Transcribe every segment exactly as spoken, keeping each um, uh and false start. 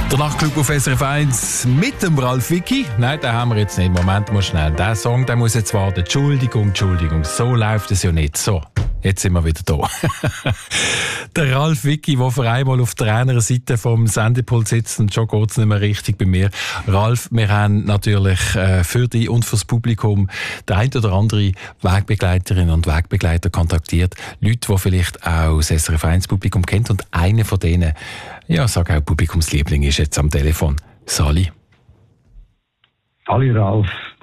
Der Nachtclub auf S R F eins mit dem Ralf Vicki. Nein, den haben wir jetzt nicht. Moment mal schnell. Der Song, der muss jetzt warten. Entschuldigung, Entschuldigung. So läuft es ja nicht. So, jetzt sind wir wieder da. Der Ralf Vicki, der für einmal auf der anderen Seite vom Sendepult sitzt, und schon geht es nicht mehr richtig bei mir. Ralf, wir haben natürlich äh, für dich und fürs Publikum der ein oder andere Wegbegleiterin und Wegbegleiter kontaktiert. Leute, die vielleicht auch das S R F eins Publikum kennt, und einer von denen, ja, sag auch Publikumsliebling, ist jetzt am Telefon. Sali. Sali Ralf.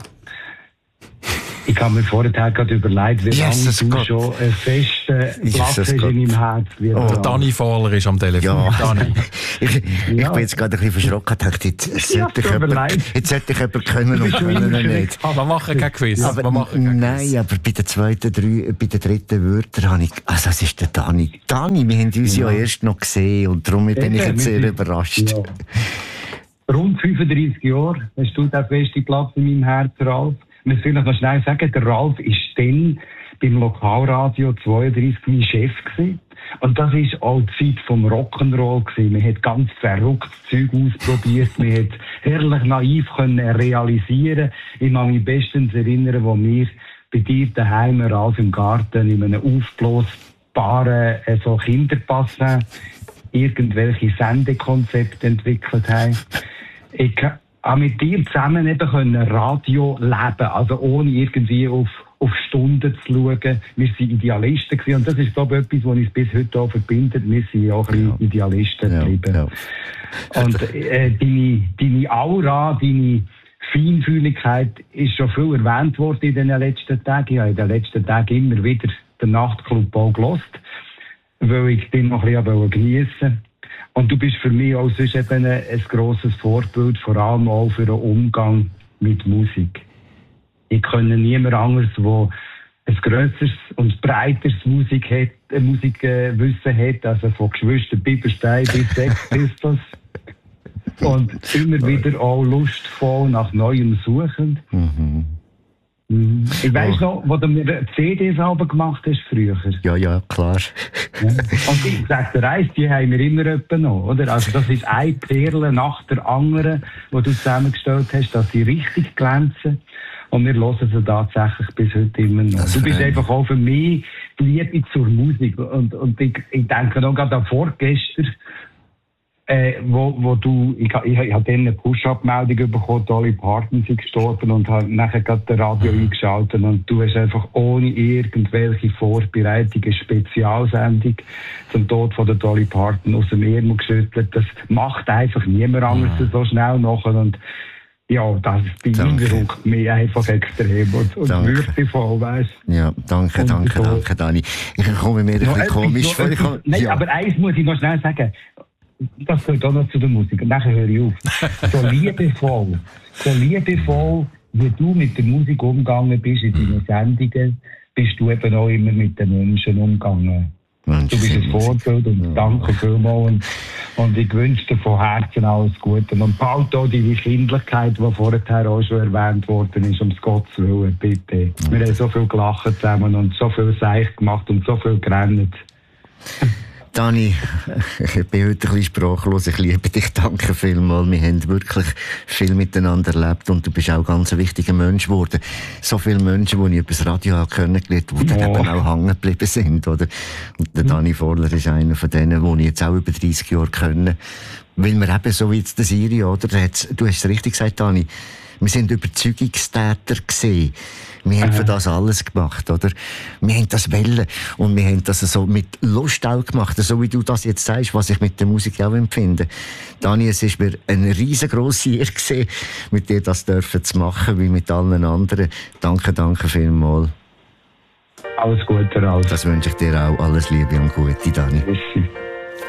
Ich habe mir vorher gerade überlegt, wie Jesus lange du Gott. schon einen festen Platz Jesus hast Gott. in meinem Herz. Oh, Der Dani Fahler ist am Telefon. Ja, Dani. ich, ich Ja. bin jetzt gerade ein bisschen verschrocken. Ich dachte, jetzt sollte ich tut mir jemand, leid. jetzt sollte ich jemand können und können nicht. Wir machen kein Quiz. Aber wir machen kein nein, Quiz. aber bei den zweiten, drei, bei den dritten Wörtern habe ich, also das ist der Dani. Dani, wir haben uns ja, Ja. erst noch gesehen und darum bin ich Ja, jetzt wir sehr sind- überrascht. Ja. Rund fünfunddreißig Jahre hast du den festen Platz in meinem Herz, Ralf. Ich muss vielleicht noch schnell sagen, der Ralf war dann beim Lokalradio zweiunddreißig mein Chef gewesen. Und das war auch die Zeit vom Rock'n'Roll gewesen. Man hat ganz verrücktes Zeug ausprobiert. Man hat herrlich naiv können realisieren. Ich kann mich bestens erinnern, wo wir bei dir daheim, Ralf, im Garten, in einem aufblasbaren äh, so Kinderpass irgendwelche Sendekonzepte entwickelt haben. Ich habe mit dir zusammen eben können Radio leben, also ohne irgendwie auf, auf Stunden zu schauen. Wir waren Idealisten gewesen. Und das ist, glaube ich, etwas, was uns bis heute auch verbindet. Wir sind auch ein bisschen Ja. Idealisten Ja, geblieben. ja. Und äh, deine, deine Aura, deine Feinfühligkeit ist schon viel erwähnt worden in den letzten Tagen. Ich habe in den letzten Tagen immer wieder den Nachtclub auch gehört, weil ich den noch ein bisschen geniessen. Und du bist für mich auch sonst eben ein, ein grosses Vorbild, vor allem auch für den Umgang mit Musik. Ich kenne niemand anderes, der ein grösseres und breiteres Musik hat, äh, Musikwissen hat, also von Geschwister Bibelstein bis Sex Pistols. Und immer wieder auch lustvoll nach Neuem suchend. Mhm. Mhm. Ich weiss Oh. noch, wo du mir C Ds selber gemacht hast früher. Ja, ja, klar. Ja. Und ich sage dir eins, die haben wir immer etwa noch, oder? Also das ist eine Perle nach der anderen, die du zusammengestellt hast, dass sie richtig glänzen. Und wir hören sie tatsächlich bis heute immer noch. Das Du bist freut mich. einfach auch für mich die Liebe zur Musik. Und, und ich, ich denke noch gerade an vorgestern, äh, wo, wo du, ich, ich, ich habe dann eine Push-Up-Meldung bekommen, Dolly Parton ist gestorben, und habe nachher gerade das Radio eingeschaltet, und du hast einfach ohne irgendwelche Vorbereitung eine Spezialsendung zum Tod von der Dolly Parton aus dem Ärmel geschüttelt. Das macht einfach niemand anderes so schnell nachher, und ja, das beeindruckt mich einfach extrem und, und Danke. würdevoll, weißt du. Ja, danke, Und danke, so. danke, Dani. Ich komme mir ein Noch bisschen etwas, komisch noch vor. Ich etwas- komme- Nein, ja. aber eins muss ich noch schnell sagen. Das gehört auch noch zu der Musik. Und nachher höre ich auf. So liebevoll, so liebevoll, wie du mit der Musik umgegangen bist in deinen Sendungen, bist du eben auch immer mit den Menschen umgegangen. Mensch, Du bist ein sehr Musik. Vorbild, und Ja. danke vielmals. Und, und ich wünsche dir von Herzen alles Gute. Und behalte auch deine Kindlichkeit, die vorher auch schon erwähnt worden ist, um Gottes Willen, bitte. Wir haben so viel gelacht zusammen und so viel Seich gemacht und so viel gerannt. Dani, ich bin heute ein bisschen sprachlos. Ich liebe dich. Danke vielmals. Wir haben wirklich viel miteinander erlebt, und du bist auch ganz ein wichtiger Mensch geworden. So viele Menschen, die ich über das Radio habe kennengelernt habe, die dann Oh. eben auch hängen geblieben sind, oder? Und der Dani Vorler ist einer von denen, die ich jetzt auch über dreißig Jahre kenne. Weil wir eben so wie jetzt der Siri, oder? Der hat's- Du hast es richtig gesagt, Dani. Wir sind Überzeugungstäter gewesen. Wir haben für das alles gemacht, oder? Wir haben das wollen. Und wir haben das so mit Lust auch gemacht. So wie du das jetzt sagst, was ich mit der Musik auch empfinde. Dani, es ist mir eine riesengroße Ehre gewesen, mit dir das dürfen zu machen, wie mit allen anderen. Danke, danke vielmals. Alles Gute, Ralf. Das wünsche ich dir auch. Alles Liebe und Gute, Dani. Merci.